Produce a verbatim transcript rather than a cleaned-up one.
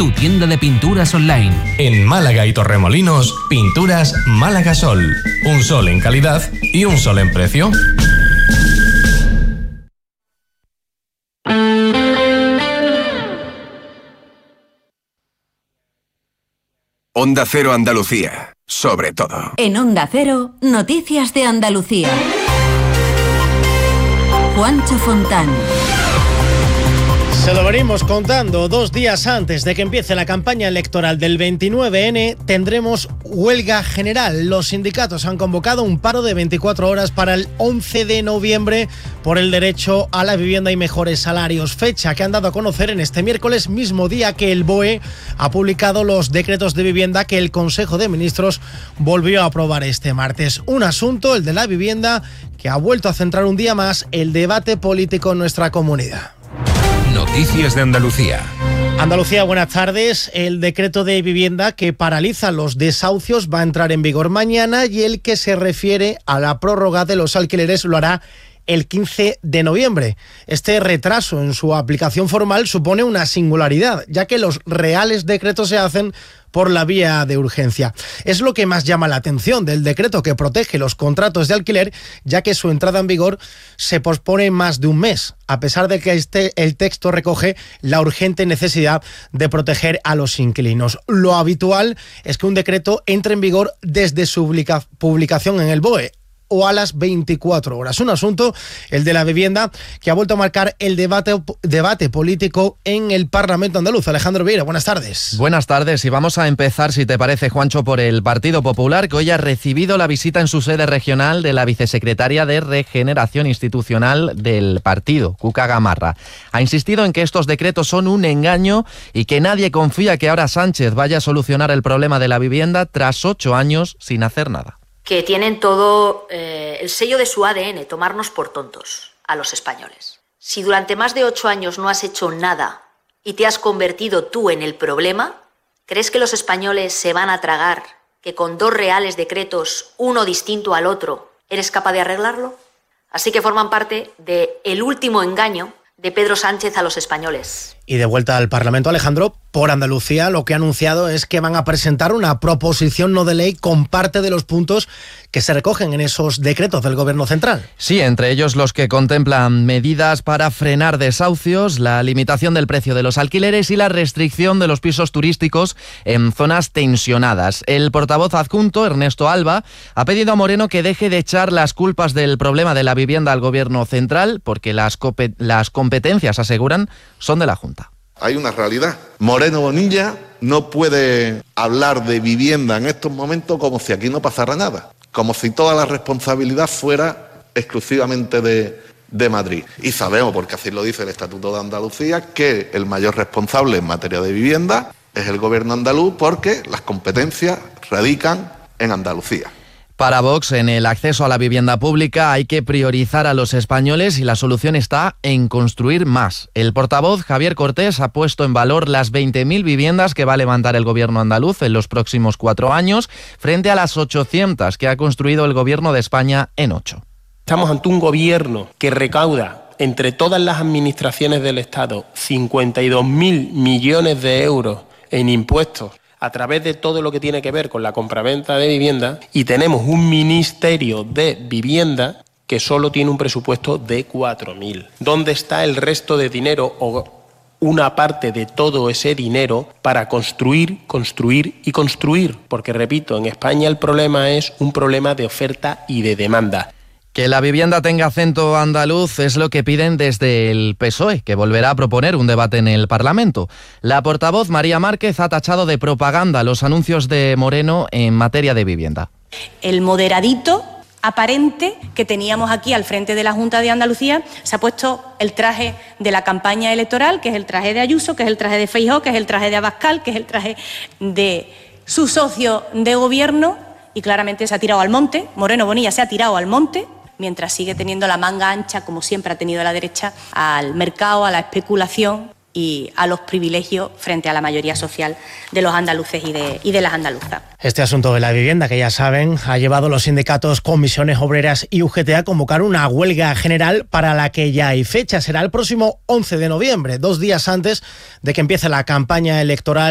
tu tienda de pinturas online. En Málaga y Torremolinos, Pinturas Málaga Sol. Un sol en calidad y un sol en precio. Onda Cero Andalucía, sobre todo. En Onda Cero, noticias de Andalucía. Juancho Fontán. Se lo venimos contando. Dos días antes de que empiece la campaña electoral del veintinueve ene, tendremos huelga general. Los sindicatos han convocado un paro de veinticuatro horas para el once de noviembre por el derecho a la vivienda y mejores salarios. Fecha que han dado a conocer en este miércoles, mismo día que el B O E ha publicado los decretos de vivienda que el Consejo de Ministros volvió a aprobar este martes. Un asunto, el de la vivienda, que ha vuelto a centrar un día más el debate político en nuestra comunidad. Noticias de Andalucía. Andalucía, buenas tardes. El decreto de vivienda que paraliza los desahucios va a entrar en vigor mañana y el que se refiere a la prórroga de los alquileres lo hará el quince de noviembre. Este retraso en su aplicación formal supone una singularidad, ya que los reales decretos se hacen por la vía de urgencia. Es lo que más llama la atención del decreto que protege los contratos de alquiler, ya que su entrada en vigor se pospone más de un mes, a pesar de que este, el texto recoge la urgente necesidad de proteger a los inquilinos. Lo habitual es que un decreto entre en vigor desde su publica, publicación en el B O E o a las veinticuatro horas. Un asunto, el de la vivienda, que ha vuelto a marcar el debate, debate político en el Parlamento andaluz. Alejandro Vieira, buenas tardes. Buenas tardes, y vamos a empezar, si te parece, Juancho, por el Partido Popular, que hoy ha recibido la visita en su sede regional de la vicesecretaria de Regeneración Institucional del partido, Cuca Gamarra. Ha insistido en que estos decretos son un engaño y que nadie confía que ahora Sánchez vaya a solucionar el problema de la vivienda tras ocho años sin hacer nada. Que tienen todo eh, el sello de su A D N, tomarnos por tontos a los españoles. Si durante más de ocho años no has hecho nada y te has convertido tú en el problema, ¿crees que los españoles se van a tragar que con dos reales decretos, uno distinto al otro, eres capaz de arreglarlo? Así que forman parte del último engaño de Pedro Sánchez a los españoles. Y de vuelta al Parlamento, Alejandro, por Andalucía lo que ha anunciado es que van a presentar una proposición no de ley con parte de los puntos que se recogen en esos decretos del Gobierno central. Sí, entre ellos los que contemplan medidas para frenar desahucios, la limitación del precio de los alquileres y la restricción de los pisos turísticos en zonas tensionadas. El portavoz adjunto, Ernesto Alba, ha pedido a Moreno que deje de echar las culpas del problema de la vivienda al Gobierno central, porque las, cope- las competencias, aseguran, son de la Junta. Hay una realidad. Moreno Bonilla no puede hablar de vivienda en estos momentos como si aquí no pasara nada, como si toda la responsabilidad fuera exclusivamente de, de Madrid. Y sabemos, porque así lo dice el Estatuto de Andalucía, que el mayor responsable en materia de vivienda es el Gobierno andaluz, porque las competencias radican en Andalucía. Para Vox, en el acceso a la vivienda pública hay que priorizar a los españoles y la solución está en construir más. El portavoz, Javier Cortés, ha puesto en valor las veinte mil viviendas que va a levantar el Gobierno andaluz en los próximos cuatro años, frente a las ochocientas que ha construido el Gobierno de España en ocho. Estamos ante un gobierno que recauda entre todas las administraciones del Estado cincuenta y dos mil millones de euros en impuestos a través de todo lo que tiene que ver con la compraventa de vivienda, y tenemos un Ministerio de Vivienda que solo tiene un presupuesto de cuatro mil. ¿Dónde está el resto de dinero o una parte de todo ese dinero para construir, construir y construir? Porque, repito, en España el problema es un problema de oferta y de demanda. Que la vivienda tenga acento andaluz es lo que piden desde el P S O E, que volverá a proponer un debate en el Parlamento. La portavoz María Márquez ha tachado de propaganda los anuncios de Moreno en materia de vivienda. El moderadito aparente que teníamos aquí al frente de la Junta de Andalucía se ha puesto el traje de la campaña electoral, que es el traje de Ayuso, que es el traje de Feijóo, que es el traje de Abascal, que es el traje de su socio de gobierno, y claramente se ha tirado al monte. Moreno Bonilla se ha tirado al monte, mientras sigue teniendo la manga ancha, como siempre ha tenido la derecha, al mercado, a la especulación y a los privilegios frente a la mayoría social de los andaluces y de, y de las andaluzas. Este asunto de la vivienda, que ya saben, ha llevado a los sindicatos, comisiones obreras y U G T a convocar una huelga general para la que ya hay fecha. Será el próximo once de noviembre, dos días antes de que empiece la campaña electoral